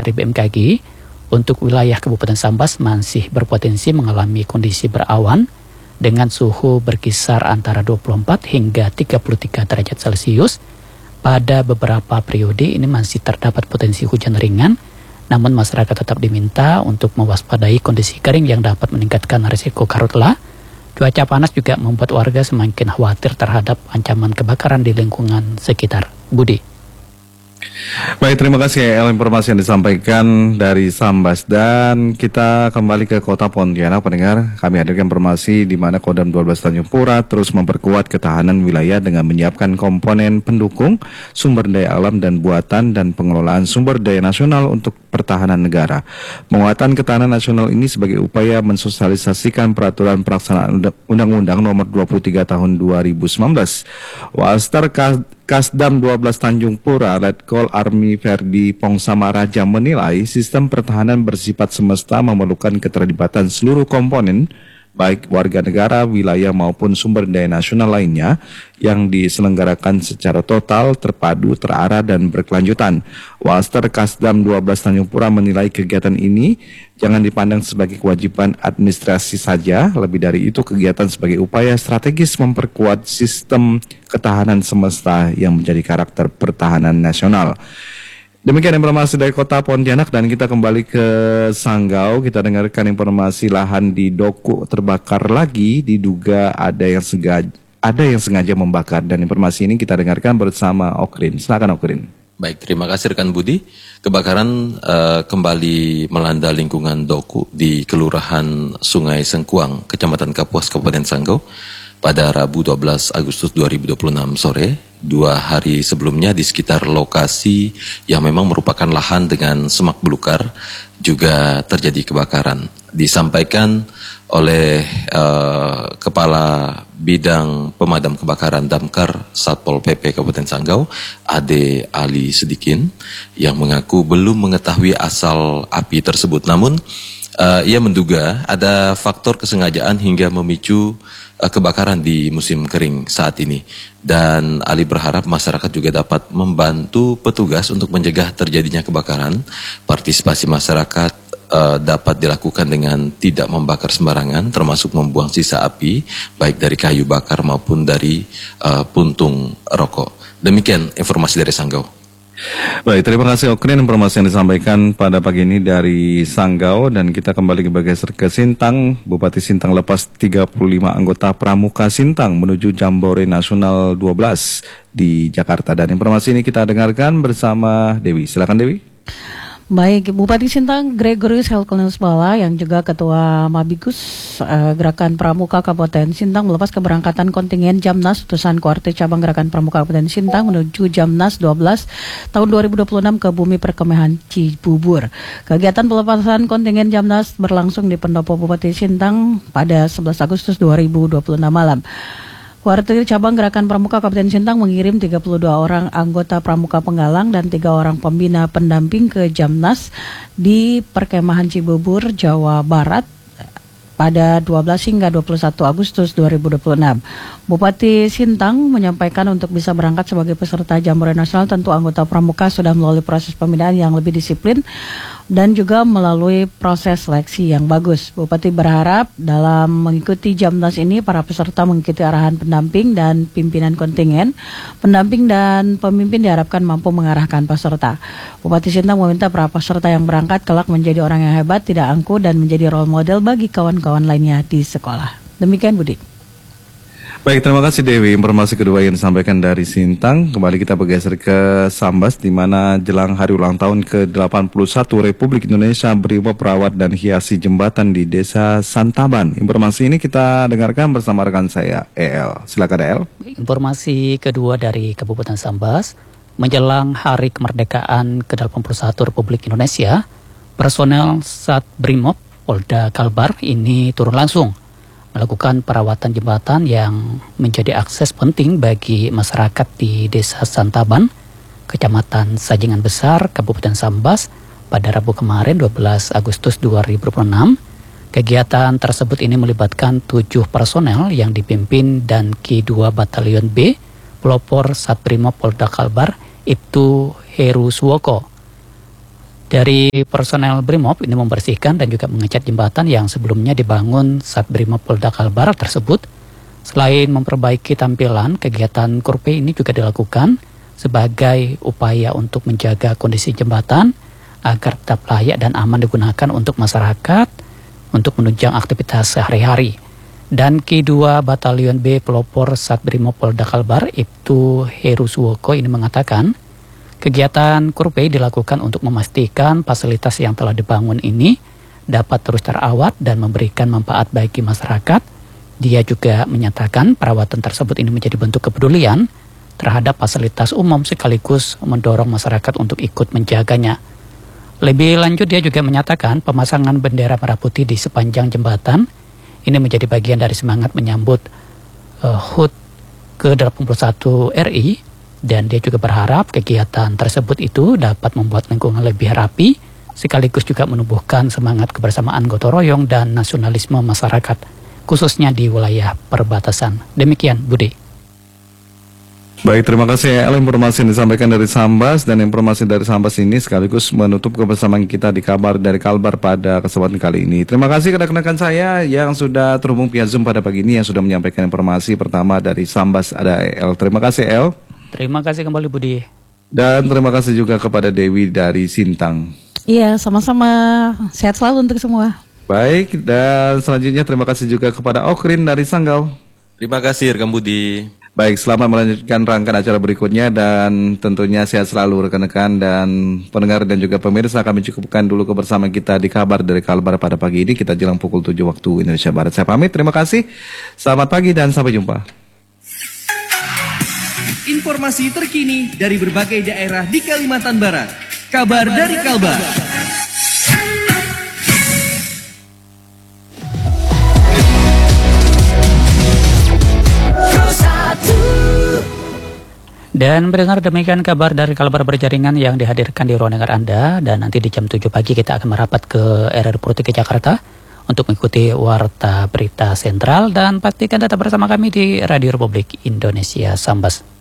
dari BMKG, untuk wilayah Kabupaten Sambas masih berpotensi mengalami kondisi berawan dengan suhu berkisar antara 24 hingga 33 derajat Celcius. Pada beberapa periode ini masih terdapat potensi hujan ringan, namun masyarakat tetap diminta untuk mewaspadai kondisi kering yang dapat meningkatkan risiko karhutla. Cuaca panas juga membuat warga semakin khawatir terhadap ancaman kebakaran di lingkungan sekitar. Budi. Baik, terima kasih informasi yang disampaikan dari Sambas. Dan kita kembali ke Kota Pontianak, pendengar. Kami hadirkan informasi di mana Kodam 12 Tanjung Pura terus memperkuat ketahanan wilayah dengan menyiapkan komponen pendukung sumber daya alam dan buatan dan pengelolaan sumber daya nasional untuk pertahanan negara. Penguatan ketahanan nasional ini sebagai upaya mensosialisasikan peraturan pelaksanaan Undang-Undang Nomor 23 Tahun 2019. Wastar Kasdam 12 Tanjung Pura, Letkol Army Ferdi Pongsamaraja menilai sistem pertahanan bersifat semesta memerlukan keterlibatan seluruh komponen, baik warga negara, wilayah maupun sumber daya nasional lainnya yang diselenggarakan secara total, terpadu, terarah, dan berkelanjutan. Wastar Kasdam 12 Tanjung Pura menilai kegiatan ini jangan dipandang sebagai kewajiban administrasi saja, lebih dari itu kegiatan sebagai upaya strategis memperkuat sistem ketahanan semesta yang menjadi karakter pertahanan nasional. Demikian informasi dari Kota Pontianak, dan kita kembali ke Sanggau. Kita dengarkan informasi lahan di Doku terbakar lagi, diduga ada yang sengaja membakar, dan informasi ini kita dengarkan bersama Okrin. Silakan Okrin. Baik, terima kasih rekan Budi. Kebakaran kembali melanda lingkungan Doku di Kelurahan Sungai Sengkuang, Kecamatan Kapuas, Kabupaten Sanggau pada Rabu 12 Agustus 2026 sore. 2 hari sebelumnya di sekitar lokasi yang memang merupakan lahan dengan semak belukar juga terjadi kebakaran. Disampaikan oleh Kepala Bidang Pemadam Kebakaran Damkar Satpol PP Kabupaten Sanggau, Ade Ali Sedikin, yang mengaku belum mengetahui asal api tersebut. Namun ia menduga ada faktor kesengajaan hingga memicu kebakaran di musim kering saat ini. Dan Ali berharap masyarakat juga dapat membantu petugas untuk mencegah terjadinya kebakaran. Partisipasi masyarakat dapat dilakukan dengan tidak membakar sembarangan, termasuk membuang sisa api, baik dari kayu bakar maupun dari puntung rokok. Demikian informasi dari Sanggau. Baik, terima kasih Okrin, informasi yang disampaikan pada pagi ini dari Sanggau. Dan kita kembali bergeser ke Sintang. Bupati Sintang lepas 35 anggota Pramuka Sintang menuju Jambore Nasional 12 di Jakarta. Dan informasi ini kita dengarkan bersama Dewi. Silakan Dewi. Baik, Bupati Sintang Gregorius Helkonus Bala yang juga Ketua Mabigus Gerakan Pramuka Kabupaten Sintang melepas keberangkatan kontingen Jamnas utusan Koarte Cabang Gerakan Pramuka Kabupaten Sintang menuju Jamnas 12 tahun 2026 ke Bumi Perkemahan Cibubur. Kegiatan pelepasan kontingen Jamnas berlangsung di Pendopo Bupati Sintang pada 11 Agustus 2026 malam. Kuartir Cabang Gerakan Pramuka Kabupaten Sintang mengirim 32 orang anggota Pramuka Penggalang dan 3 orang pembina pendamping ke Jamnas di Perkemahan Cibubur, Jawa Barat pada 12 hingga 21 Agustus 2026. Bupati Sintang menyampaikan untuk bisa berangkat sebagai peserta Jambore Nasional tentu anggota Pramuka sudah melalui proses pembinaan yang lebih disiplin dan juga melalui proses seleksi yang bagus. Bupati berharap dalam mengikuti Jamnas ini para peserta mengikuti arahan pendamping dan pimpinan kontingen. Pendamping dan pemimpin diharapkan mampu mengarahkan peserta. Bupati Sintang meminta para peserta yang berangkat kelak menjadi orang yang hebat, tidak angkuh, dan menjadi role model bagi kawan-kawan lainnya di sekolah. Demikian Budi. Baik, terima kasih Dewi. Informasi kedua yang disampaikan dari Sintang. Kembali kita bergeser ke Sambas, di mana jelang hari ulang tahun ke-81 Republik Indonesia, Brimob perawat dan hiasi jembatan di Desa Santaban. Informasi ini kita dengarkan bersama rekan saya, EL. Silakan EL. Informasi kedua dari Kabupaten Sambas, menjelang Hari Kemerdekaan ke-81 Republik Indonesia, personel Sat Brimob Polda Kalbar ini turun langsung melakukan perawatan jembatan yang menjadi akses penting bagi masyarakat di Desa Santaban, Kecamatan Sajingan Besar, Kabupaten Sambas pada Rabu kemarin 12 Agustus 2026. Kegiatan tersebut ini melibatkan 7 personel yang dipimpin dan Ki-2 Batalion B, Pelopor Satbrimob Polda Kalbar, Ibtu Heru Suwoko. Dari personel Brimob ini membersihkan dan juga mengecat jembatan yang sebelumnya dibangun saat Brimob Polda Kalbar tersebut. Selain memperbaiki tampilan, kegiatan Kurpe ini juga dilakukan sebagai upaya untuk menjaga kondisi jembatan agar tetap layak dan aman digunakan untuk masyarakat untuk menunjang aktivitas sehari-hari. Dan Ki-2 Batalion B Pelopor Satbrimob Polda Kalbar, Ibtu Heru Suwoko ini mengatakan, kegiatan Kurpe dilakukan untuk memastikan fasilitas yang telah dibangun ini dapat terus terawat dan memberikan manfaat bagi masyarakat. Dia juga menyatakan perawatan tersebut ini menjadi bentuk kepedulian terhadap fasilitas umum sekaligus mendorong masyarakat untuk ikut menjaganya. Lebih lanjut dia juga menyatakan pemasangan bendera merah putih di sepanjang jembatan ini menjadi bagian dari semangat menyambut HUT ke-81 RI, dan dia juga berharap kegiatan tersebut itu dapat membuat lingkungan lebih rapi sekaligus juga menumbuhkan semangat kebersamaan gotong royong dan nasionalisme masyarakat khususnya di wilayah perbatasan. Demikian Budi. Baik, terima kasih informasi yang disampaikan dari Sambas, dan informasi dari Sambas ini sekaligus menutup kebersamaan kita di Kabar dari Kalbar pada kesempatan kali ini. Terima kasih rekan-rekan saya yang sudah terhubung via Zoom pada pagi ini yang sudah menyampaikan informasi. Pertama dari Sambas ada El. Terima kasih El. Terima kasih kembali Budi. Dan terima kasih juga kepada Dewi dari Sintang. Iya, sama-sama. Sehat selalu untuk semua. Baik, dan selanjutnya terima kasih juga kepada Okrin dari Sanggau. Terima kasih rekan Budi. Baik, selamat melanjutkan rangkaian acara berikutnya dan tentunya sehat selalu rekan-rekan dan pendengar dan juga pemirsa. Kami cukupkan dulu kebersamaan kita di Kabar dari Kalbar pada pagi ini. Kita jelang pukul 7 waktu Indonesia Barat. Saya pamit, terima kasih. Selamat pagi dan sampai jumpa. Informasi terkini dari berbagai daerah di Kalimantan Barat. Kabar dari Kalbar. Dan mendengar demikian kabar dari Kalbar berjaringan yang dihadirkan di ruang dengar Anda, dan nanti di jam 7 pagi kita akan merapat ke RRI Putih ke Jakarta untuk mengikuti Warta Berita Sentral, dan pastikan tetap bersama kami di Radio Republik Indonesia Sambas.